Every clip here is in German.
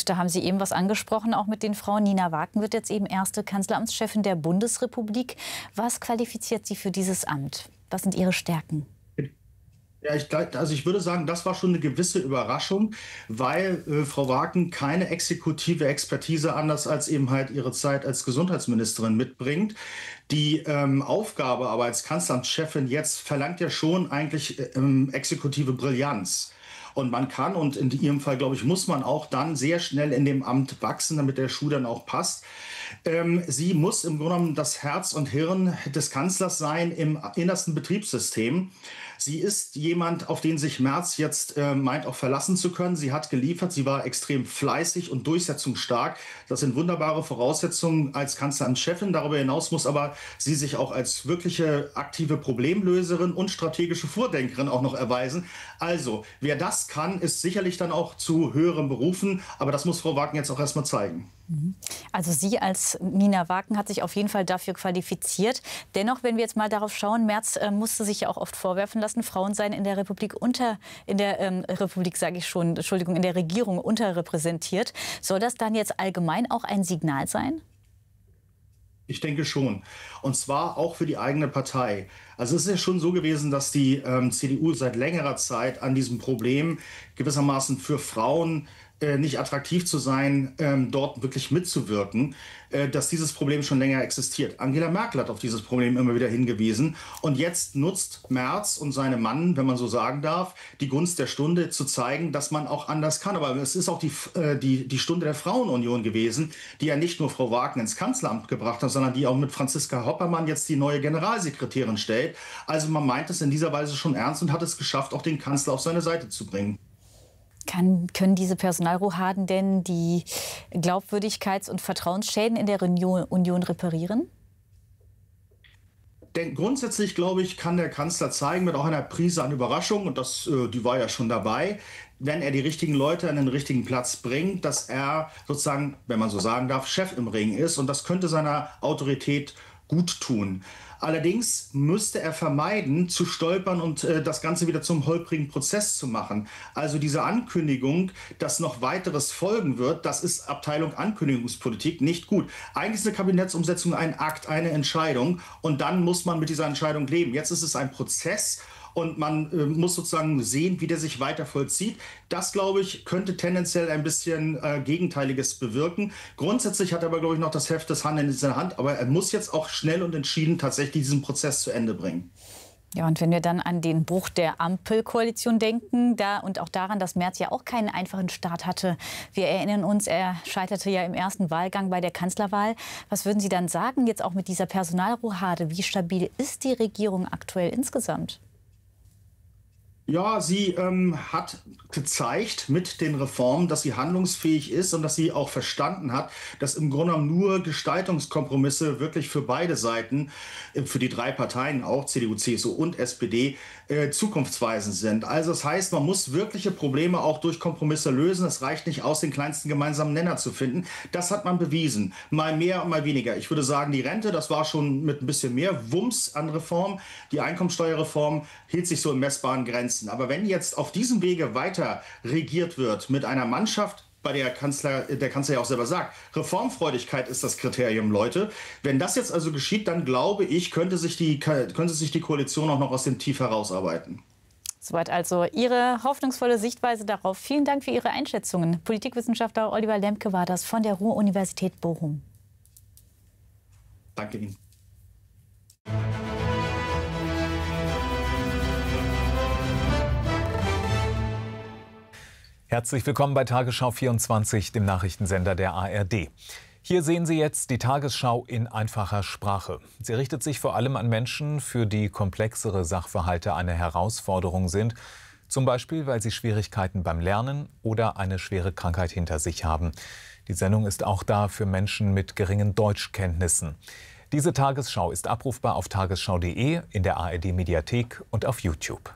Da haben Sie eben was angesprochen, auch mit den Frauen. Nina Waken wird jetzt eben erste Kanzleramtschefin der Bundesrepublik. Was qualifiziert sie für dieses Amt? Was sind ihre Stärken? Ja, ich würde sagen, das war schon eine gewisse Überraschung, weil Frau Waken keine exekutive Expertise, anders als eben halt ihre Zeit als Gesundheitsministerin, mitbringt. Die Aufgabe aber als Kanzleramtschefin jetzt verlangt ja schon eigentlich exekutive Brillanz. Und man kann, und in Ihrem Fall, glaube ich, muss man auch dann sehr schnell in dem Amt wachsen, damit der Schuh dann auch passt. Sie muss im Grunde genommen das Herz und Hirn des Kanzlers sein im innersten Betriebssystem. Sie ist jemand, auf den sich Merz jetzt meint, auch verlassen zu können. Sie hat geliefert, sie war extrem fleißig und durchsetzungsstark. Das sind wunderbare Voraussetzungen als Kanzleramtschefin. Darüber hinaus muss aber sie sich auch als wirkliche aktive Problemlöserin und strategische Vordenkerin auch noch erweisen. Also, wer das kann, ist sicherlich dann auch zu höheren Berufen. Aber das muss Frau Waken jetzt auch erstmal zeigen. Also sie als Nina Waken hat sich auf jeden Fall dafür qualifiziert. Dennoch, wenn wir jetzt mal darauf schauen, Merz musste sich ja auch oft vorwerfen lassen, Frauen seien in der in der Regierung unterrepräsentiert. Soll das dann jetzt allgemein auch ein Signal sein? Ich denke schon. Und zwar auch für die eigene Partei. Also es ist ja schon so gewesen, dass die CDU seit längerer Zeit an diesem Problem gewissermaßen für Frauen nicht attraktiv zu sein, dort wirklich mitzuwirken, dass dieses Problem schon länger existiert. Angela Merkel hat auf dieses Problem immer wieder hingewiesen. Und jetzt nutzt Merz und seine Mann, wenn man so sagen darf, die Gunst der Stunde zu zeigen, dass man auch anders kann. Aber es ist auch die Stunde der Frauenunion gewesen, die ja nicht nur Frau Waken ins Kanzleramt gebracht hat, sondern die auch mit Franziska Hoppermann jetzt die neue Generalsekretärin stellt. Also man meint es in dieser Weise schon ernst und hat es geschafft, auch den Kanzler auf seine Seite zu bringen. Können diese Personalrochaden denn die Glaubwürdigkeits- und Vertrauensschäden in der Union reparieren? Denn grundsätzlich, glaube ich, kann der Kanzler zeigen, mit auch einer Prise an Überraschung, und die war ja schon dabei, wenn er die richtigen Leute an den richtigen Platz bringt, dass er sozusagen, wenn man so sagen darf, Chef im Ring ist. Und das könnte seiner Autorität gut tun. Allerdings müsste er vermeiden, zu stolpern und das Ganze wieder zum holprigen Prozess zu machen. Also diese Ankündigung, dass noch weiteres folgen wird, das ist Abteilung Ankündigungspolitik nicht gut. Eigentlich ist eine Kabinettsumsetzung ein Akt, eine Entscheidung, und dann muss man mit dieser Entscheidung leben. Jetzt ist es ein Prozess. Und man muss sozusagen sehen, wie der sich weiter vollzieht. Das, glaube ich, könnte tendenziell ein bisschen Gegenteiliges bewirken. Grundsätzlich hat er aber, glaube ich, noch das Heft des Handelns in seiner Hand. Aber er muss jetzt auch schnell und entschieden tatsächlich diesen Prozess zu Ende bringen. Ja, und wenn wir dann an den Bruch der Ampelkoalition denken, und auch daran, dass Merz ja auch keinen einfachen Start hatte. Wir erinnern uns, er scheiterte ja im ersten Wahlgang bei der Kanzlerwahl. Was würden Sie dann sagen, jetzt auch mit dieser Personalrochade? Wie stabil ist die Regierung aktuell insgesamt? Ja, sie hat gezeigt mit den Reformen, dass sie handlungsfähig ist und dass sie auch verstanden hat, dass im Grunde genommen nur Gestaltungskompromisse wirklich für beide Seiten, für die drei Parteien, auch CDU, CSU und SPD, zukunftsweisend sind. Also das heißt, man muss wirkliche Probleme auch durch Kompromisse lösen. Es reicht nicht aus, den kleinsten gemeinsamen Nenner zu finden. Das hat man bewiesen. Mal mehr, mal weniger. Ich würde sagen, die Rente, das war schon mit ein bisschen mehr Wumms an Reform. Die Einkommensteuerreform hielt sich so in messbaren Grenzen. Aber wenn jetzt auf diesem Wege weiter regiert wird mit einer Mannschaft, bei der Kanzler ja auch selber sagt, Reformfreudigkeit ist das Kriterium, Leute. Wenn das jetzt also geschieht, dann glaube ich, könnte sich die Koalition auch noch aus dem Tief herausarbeiten. Soweit also Ihre hoffnungsvolle Sichtweise darauf. Vielen Dank für Ihre Einschätzungen. Politikwissenschaftler Oliver Lemke war das von der Ruhr-Universität Bochum. Danke Ihnen. Herzlich willkommen bei Tagesschau 24, dem Nachrichtensender der ARD. Hier sehen Sie jetzt die Tagesschau in einfacher Sprache. Sie richtet sich vor allem an Menschen, für die komplexere Sachverhalte eine Herausforderung sind. Zum Beispiel, weil sie Schwierigkeiten beim Lernen oder eine schwere Krankheit hinter sich haben. Die Sendung ist auch da für Menschen mit geringen Deutschkenntnissen. Diese Tagesschau ist abrufbar auf tagesschau.de, in der ARD-Mediathek und auf YouTube.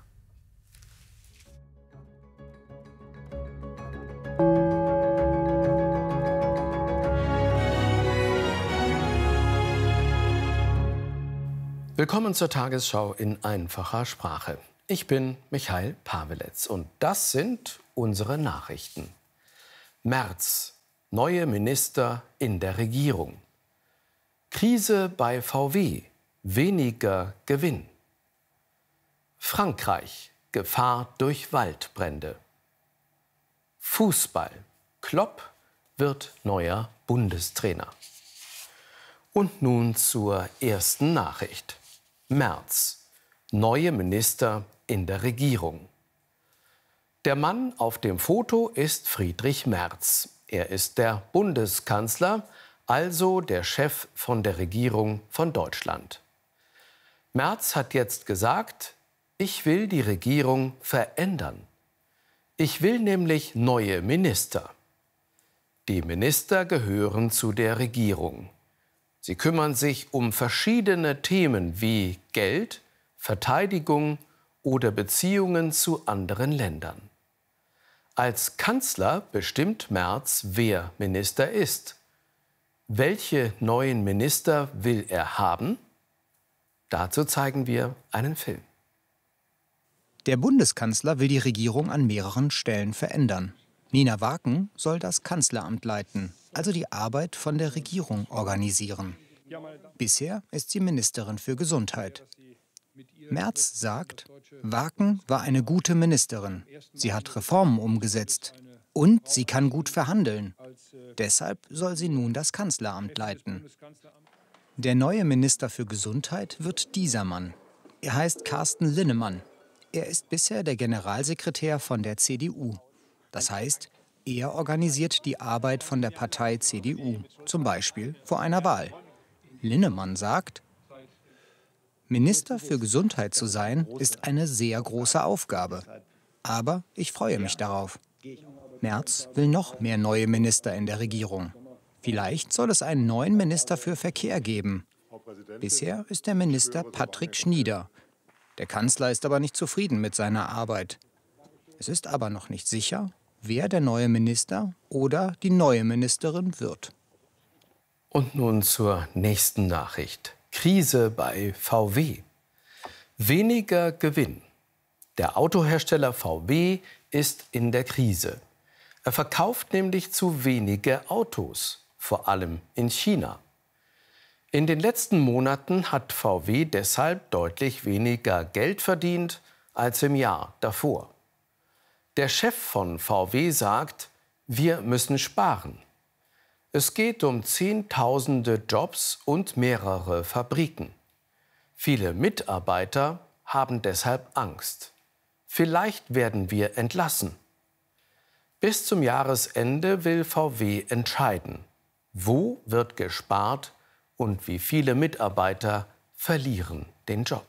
Willkommen zur Tagesschau in einfacher Sprache. Ich bin Michael Paweletz und das sind unsere Nachrichten. Merz neue Minister in der Regierung. Krise bei VW, weniger Gewinn. Frankreich, Gefahr durch Waldbrände. Fußball, Klopp wird neuer Bundestrainer. Und nun zur ersten Nachricht. Merz, neue Minister in der Regierung. Der Mann auf dem Foto ist Friedrich Merz. Er ist der Bundeskanzler, also der Chef von der Regierung von Deutschland. Merz hat jetzt gesagt, ich will die Regierung verändern. Ich will nämlich neue Minister. Die Minister gehören zu der Regierung. Sie kümmern sich um verschiedene Themen wie Geld, Verteidigung oder Beziehungen zu anderen Ländern. Als Kanzler bestimmt Merz, wer Minister ist. Welche neuen Minister will er haben? Dazu zeigen wir einen Film. Der Bundeskanzler will die Regierung an mehreren Stellen verändern. Nina Waken soll das Kanzleramt leiten, also die Arbeit von der Regierung organisieren. Bisher ist sie Ministerin für Gesundheit. Merz sagt, Waken war eine gute Ministerin. Sie hat Reformen umgesetzt und sie kann gut verhandeln. Deshalb soll sie nun das Kanzleramt leiten. Der neue Minister für Gesundheit wird dieser Mann. Er heißt Carsten Linnemann. Er ist bisher der Generalsekretär von der CDU. Das heißt, er organisiert die Arbeit von der Partei CDU, zum Beispiel vor einer Wahl. Linnemann sagt, Minister für Gesundheit zu sein, ist eine sehr große Aufgabe. Aber ich freue mich darauf. Merz will noch mehr neue Minister in der Regierung. Vielleicht soll es einen neuen Minister für Verkehr geben. Bisher ist der Minister Patrick Schnieder. Der Kanzler ist aber nicht zufrieden mit seiner Arbeit. Es ist aber noch nicht sicher, wer der neue Minister oder die neue Ministerin wird. Und nun zur nächsten Nachricht. Krise bei VW. Weniger Gewinn. Der Autohersteller VW ist in der Krise. Er verkauft nämlich zu wenige Autos, vor allem in China. In den letzten Monaten hat VW deshalb deutlich weniger Geld verdient als im Jahr davor. Der Chef von VW sagt, wir müssen sparen. Es geht um Zehntausende Jobs und mehrere Fabriken. Viele Mitarbeiter haben deshalb Angst. Vielleicht werden wir entlassen. Bis zum Jahresende will VW entscheiden, wo wird gespart und wie viele Mitarbeiter verlieren den Job.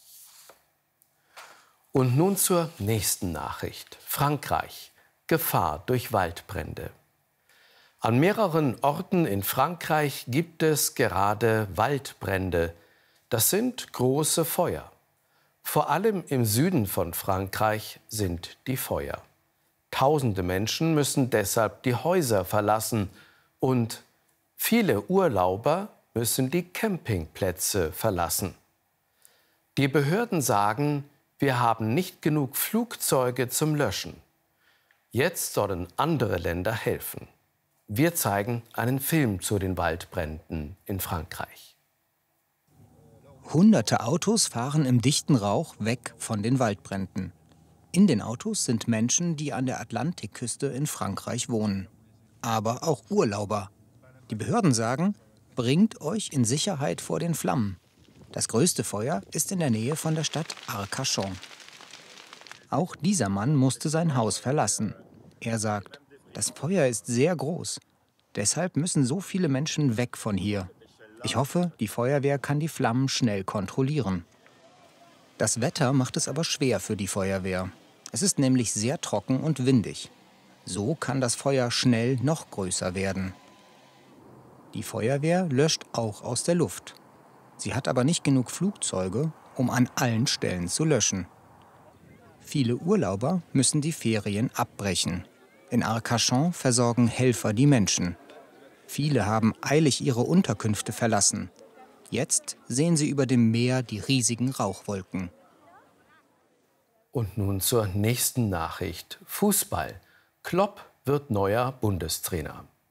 Und nun zur nächsten Nachricht. Frankreich. Gefahr durch Waldbrände. An mehreren Orten in Frankreich gibt es gerade Waldbrände. Das sind große Feuer. Vor allem im Süden von Frankreich sind die Feuer. Tausende Menschen müssen deshalb die Häuser verlassen und viele Urlauber müssen die Campingplätze verlassen. Die Behörden sagen, wir haben nicht genug Flugzeuge zum Löschen. Jetzt sollen andere Länder helfen. Wir zeigen einen Film zu den Waldbränden in Frankreich. Hunderte Autos fahren im dichten Rauch weg von den Waldbränden. In den Autos sind Menschen, die an der Atlantikküste in Frankreich wohnen. Aber auch Urlauber. Die Behörden sagen, bringt euch in Sicherheit vor den Flammen. Das größte Feuer ist in der Nähe von der Stadt Arcachon. Auch dieser Mann musste sein Haus verlassen. Er sagt, das Feuer ist sehr groß. Deshalb müssen so viele Menschen weg von hier. Ich hoffe, die Feuerwehr kann die Flammen schnell kontrollieren. Das Wetter macht es aber schwer für die Feuerwehr. Es ist nämlich sehr trocken und windig. So kann das Feuer schnell noch größer werden. Die Feuerwehr löscht auch aus der Luft. Sie hat aber nicht genug Flugzeuge, um an allen Stellen zu löschen. Viele Urlauber müssen die Ferien abbrechen. In Arcachon versorgen Helfer die Menschen. Viele haben eilig ihre Unterkünfte verlassen. Jetzt sehen sie über dem Meer die riesigen Rauchwolken. Und nun zur nächsten Nachricht. Fußball. Klopp wird neuer Bundestrainer.